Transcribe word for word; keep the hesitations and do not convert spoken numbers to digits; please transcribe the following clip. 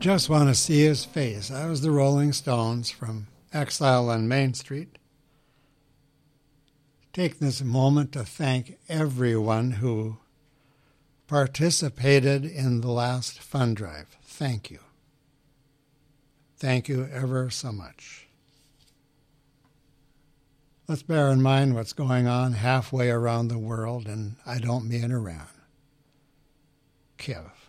Just want to see his face. That was the Rolling Stones from Exile on Main Street. Take this moment to thank everyone who participated in the last fund drive. Thank you. Thank you ever so much. Let's bear in mind what's going on halfway around the world, and I don't mean Iran. Kiev.